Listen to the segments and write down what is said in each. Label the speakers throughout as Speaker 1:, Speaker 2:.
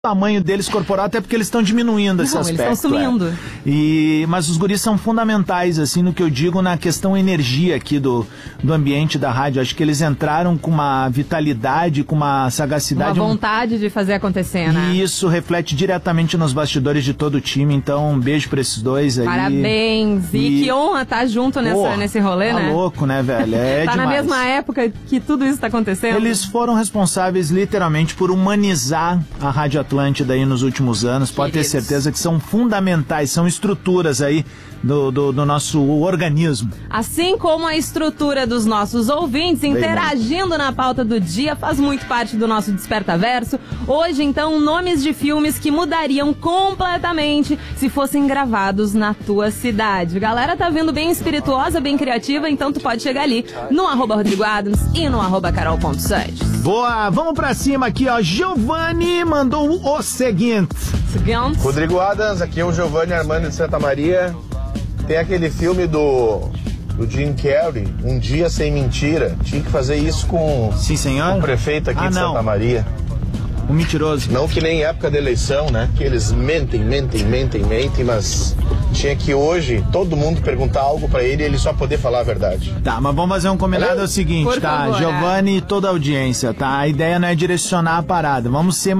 Speaker 1: tamanho deles corporal, até porque eles estão diminuindo esse aspecto.
Speaker 2: Eles estão sumindo.
Speaker 1: Mas os guris são fundamentais, assim, no que eu digo na questão energia aqui do ambiente da rádio. Acho que eles entraram com uma vitalidade, com uma sagacidade.
Speaker 2: Uma vontade de fazer acontecer, né?
Speaker 1: E isso reflete diretamente nos bastidores de todo o time. Então, um beijo pra esses dois aí.
Speaker 2: Parabéns! E que honra estar junto nesse rolê, né?
Speaker 1: Tá louco, né, velho?
Speaker 2: Tá
Speaker 1: demais.
Speaker 2: Na mesma época que tudo isso tá acontecendo.
Speaker 1: Eles foram responsáveis, literalmente, por humanizar a Rádio Atlântida aí nos últimos anos. Pode ter certeza que são fundamentais, são estruturas aí do nosso organismo.
Speaker 2: Assim como a estrutura dos nossos ouvintes interagindo na pauta do dia faz muito parte do nosso Desperta Verso. Hoje, então, nomes de filmes que mudariam completamente se fossem gravados na tua cidade. Galera tá vindo bem espirituosa, bem criativa, então tu pode chegar ali no @Rodrigo Adams e no @Carol.Sanches.
Speaker 1: Boa, vamos pra cima aqui, ó. Giovanni mandou o seguinte.
Speaker 3: Rodrigo Adams, aqui é o Giovanni Armando de Santa Maria. Tem aquele filme do Jim Carrey, Um Dia Sem Mentira. Tinha que fazer isso com
Speaker 1: Sim, senhor?
Speaker 3: o prefeito aqui de Santa Maria.
Speaker 1: O mentiroso.
Speaker 3: Não que nem época da eleição, né? Que eles mentem, mas tinha que hoje todo mundo perguntar algo pra ele e ele só poder falar a verdade.
Speaker 1: Tá, mas vamos fazer um combinado, é o seguinte,
Speaker 2: Por
Speaker 1: tá?
Speaker 2: favor,
Speaker 1: Giovanni e toda a audiência, tá? A ideia não é direcionar a parada. Vamos ser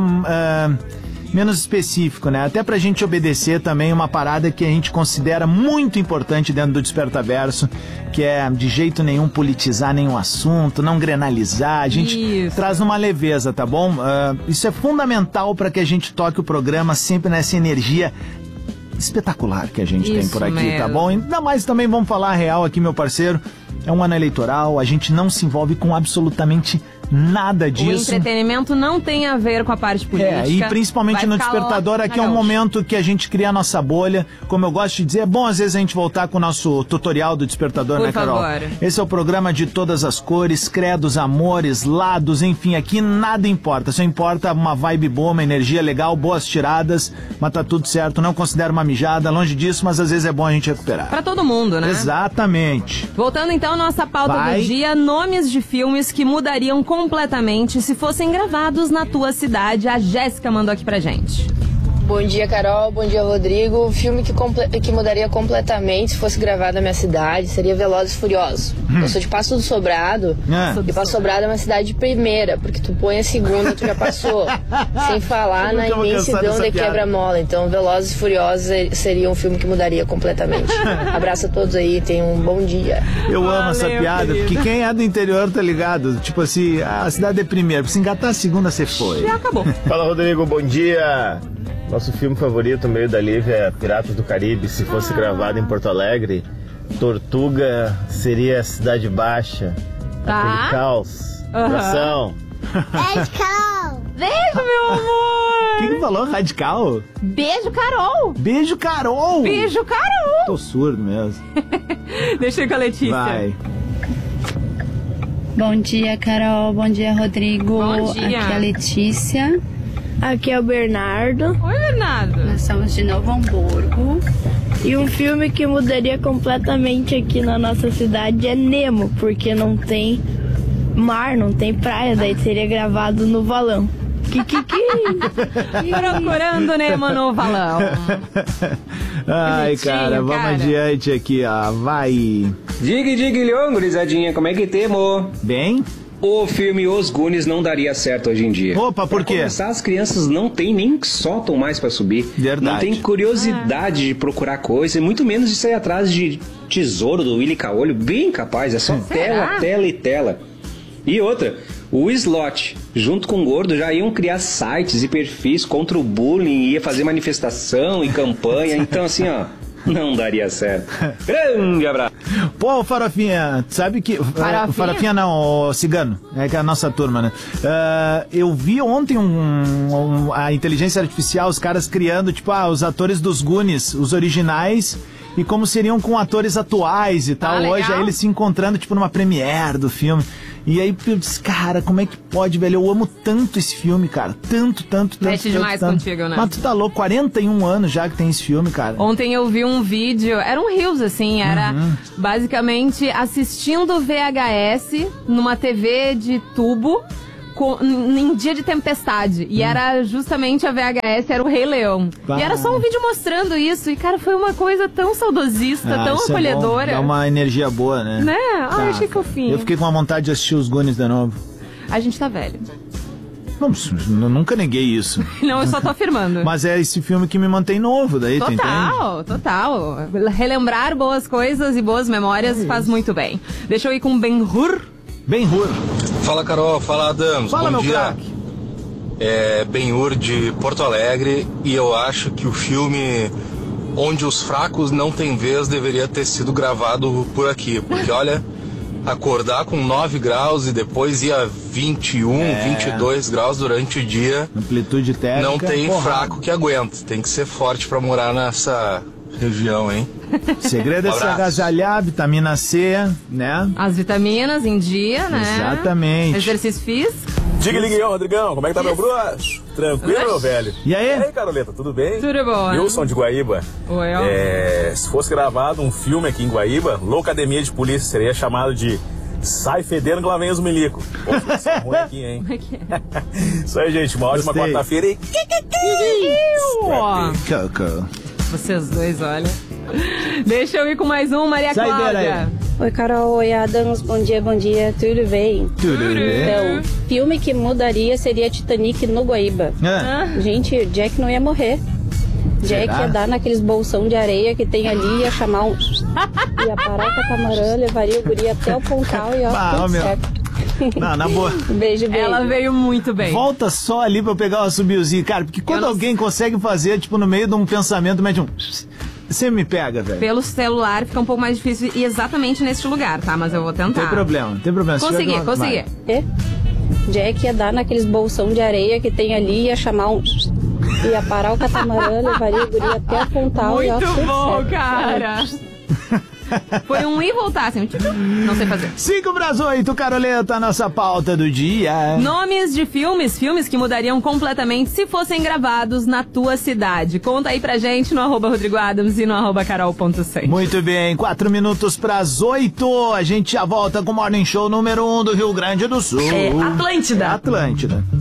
Speaker 1: menos específico, né? Até pra gente obedecer também uma parada que a gente considera muito importante dentro do Desperta Verso, que é de jeito nenhum politizar nenhum assunto, não grenalizar, a gente traz uma leveza, tá bom? Isso é fundamental para que a gente toque o programa sempre nessa energia espetacular que a gente tem por aqui, mesmo. Tá bom? Ainda mais também vamos falar a real aqui, meu parceiro. É um ano eleitoral, a gente não se envolve com absolutamente nada disso.
Speaker 2: O entretenimento não tem a ver com a parte política.
Speaker 1: E principalmente no Despertador, aqui é um momento que a gente cria a nossa bolha. Como eu gosto de dizer, é bom às vezes a gente voltar com o nosso tutorial do Despertador,
Speaker 2: Por
Speaker 1: né, Carol?
Speaker 2: favor.
Speaker 1: Esse é o programa de todas as cores, credos, amores, lados, enfim, aqui nada importa. Só importa uma vibe boa, uma energia legal, boas tiradas, mas tá tudo certo. Não considero uma mijada, longe disso, mas às vezes é bom a gente recuperar.
Speaker 2: Pra todo mundo, né?
Speaker 1: Exatamente.
Speaker 2: Voltando então à nossa pauta do dia, nomes de filmes que mudariam completamente se fossem gravados na tua cidade. A Jéssica mandou aqui pra gente.
Speaker 4: Bom dia, Carol. Bom dia, Rodrigo. O filme que mudaria completamente se fosse gravado na minha cidade seria Velozes e Furiosos. Eu sou de Passo do Sobrado. E Passo do Sobrado é uma cidade de primeira, porque tu põe a segunda, tu já passou. Sem falar na imensidão de quebra-mola. Então, Velozes e Furiosos seria um filme que mudaria completamente. Abraço a todos aí, tenham um bom dia.
Speaker 1: Eu amo essa piada, porque quem é do interior tá ligado. Tipo assim, a cidade é primeira. Pra se engatar a segunda, você foi.
Speaker 2: Já acabou.
Speaker 3: Fala, Rodrigo. Bom dia. Nosso filme favorito, meio da Lívia, é Piratas do Caribe. Se fosse gravado em Porto Alegre, Tortuga seria a Cidade Baixa. Aquele caos. Ação.
Speaker 5: Radical!
Speaker 2: Beijo, meu amor!
Speaker 1: O que falou? Radical?
Speaker 2: Beijo, Carol!
Speaker 1: Beijo, Carol!
Speaker 2: Beijo, Carol!
Speaker 1: Tô surdo mesmo.
Speaker 2: Deixa eu ir com a Letícia.
Speaker 1: Vai.
Speaker 5: Bom dia, Carol. Bom dia, Rodrigo.
Speaker 2: Bom dia.
Speaker 5: Aqui é a Letícia.
Speaker 4: Aqui é o Bernardo.
Speaker 2: Oi, Bernardo.
Speaker 5: Nós somos de Novo Hamburgo.
Speaker 4: E um filme que mudaria completamente aqui na nossa cidade é Nemo, porque não tem mar, não tem praia, daí seria gravado no valão.
Speaker 2: Procurando Nemo no valão.
Speaker 1: Ai, cara, vamos adiante aqui, ó. Vai.
Speaker 6: Diga, gurizadinha, como é que temo?
Speaker 1: Bem?
Speaker 6: O filme Os Goonies não daria certo hoje em dia.
Speaker 1: Opa, por quê?
Speaker 6: Pra começar, as crianças não tem nem sótão mais pra subir.
Speaker 1: Verdade.
Speaker 6: Não tem curiosidade de procurar coisa, e muito menos de sair atrás de tesouro do Willy Caolho. Bem capaz, é só tela e tela. E outra, o Slot, junto com o Gordo, já iam criar sites e perfis contra o bullying, ia fazer manifestação e campanha. Então, assim, ó, não daria certo. Grande abraço.
Speaker 1: Pô, Farofinha, sabe que... Farofinha não, o Cigano, é que é a nossa turma, né? Eu vi ontem a inteligência artificial, os caras criando, tipo, os atores dos Goonies, os originais, e como seriam com atores atuais e tal. Hoje, aí eles se encontrando, tipo, numa premiere do filme. E aí eu disse, cara, como é que pode, velho? Eu amo tanto esse filme, cara. Tanto.
Speaker 2: Mexe demais contigo, né?
Speaker 1: Mas tu tá louco, 41 anos já que tem esse filme, cara.
Speaker 2: Ontem eu vi um vídeo, era um Reels, assim, era basicamente assistindo VHS numa TV de tubo, em dia de tempestade. E era justamente a VHS, era o Rei Leão. E era só um vídeo mostrando isso. E, cara, foi uma coisa tão saudosista, tão acolhedora.
Speaker 1: Dá uma energia boa, né?
Speaker 2: Né? Ai, achei fofinho.
Speaker 1: Eu fiquei com a vontade de assistir os Goonies de novo.
Speaker 2: A gente tá velho.
Speaker 1: Não, nunca neguei isso.
Speaker 2: Não, eu só tô afirmando.
Speaker 1: Mas é esse filme que me mantém novo, daí, tu entende?
Speaker 2: Total. Relembrar boas coisas e boas memórias faz muito bem. Deixa eu ir com Ben-Hur.
Speaker 1: Ben-Hur.
Speaker 7: Fala, Carol. Fala, Adams.
Speaker 1: Fala,
Speaker 7: bom
Speaker 1: meu
Speaker 7: dia.
Speaker 1: craque.
Speaker 7: É Ben-Hur de Porto Alegre e eu acho que o filme Onde os Fracos Não Têm Vez deveria ter sido gravado por aqui. Porque, olha, acordar com 9 graus e depois ir a 21, 22 graus durante o dia.
Speaker 1: Amplitude térmica.
Speaker 7: Não tem fraco que aguente. Tem que ser forte pra morar nessa região, hein?
Speaker 1: O segredo é se agasalhar, vitamina C, né?
Speaker 2: As vitaminas em dia, né?
Speaker 1: Exatamente.
Speaker 2: Exercício físico.
Speaker 8: Diga, liguinho, Rodrigão, como é que tá meu bruxo? Tranquilo, meu velho?
Speaker 1: E aí?
Speaker 8: E aí, Caroleta, tudo bem?
Speaker 2: Tudo bom.
Speaker 8: Wilson de Guaíba.
Speaker 2: Oi, ó.
Speaker 8: Se fosse gravado um filme aqui em Guaíba, Loucademia de Polícia seria chamado de Sai Fedendo que lá vem os milico. Pô, isso é ruim aqui, hein? Isso aí, gente, uma ótima quarta-feira e...
Speaker 1: Coco.
Speaker 2: Vocês dois, olha. Deixa eu ir com mais um, Maria Cláudia.
Speaker 9: Oi, Carol. Oi, Adams. Bom dia. Tudo bem?
Speaker 1: Tudo bem.
Speaker 9: Então, filme que mudaria seria Titanic no Guaíba. Gente, Jack não ia morrer. Jack ia dar naqueles bolsão de areia que tem ali, ia chamar um... ia parar o catamarã, levaria o guri até o Pontal e ó, tudo certo.
Speaker 1: Não, na boa.
Speaker 9: Beijo.
Speaker 2: Ela veio muito bem.
Speaker 1: Volta só ali pra eu pegar o assobiozinho, cara, porque quando alguém consegue fazer, tipo, no meio de um pensamento, mete um... Você me pega, velho.
Speaker 2: Pelo celular fica um pouco mais difícil e exatamente neste lugar, tá? Mas eu vou tentar.
Speaker 1: Tem problema.
Speaker 2: Consegui.
Speaker 9: Jack ia dar naqueles bolsão de areia que tem ali, ia chamar um... ia parar o catamarã, levaria o guri até o Pontal.
Speaker 2: Muito
Speaker 9: e ó, tudo
Speaker 2: bom,
Speaker 9: certo.
Speaker 2: cara. Foi um ir e voltar, assim. Não sei fazer.
Speaker 1: 5:08, Caroleta, nossa pauta do dia.
Speaker 2: Nomes de filmes que mudariam completamente se fossem gravados na tua cidade. Conta aí pra gente no @RodrigoAdams e no @Carol.100.
Speaker 1: Muito bem, 4 minutos pras 8. A gente já volta com o Morning Show número 1 do Rio Grande do Sul.
Speaker 2: Atlântida.
Speaker 1: Atlântida.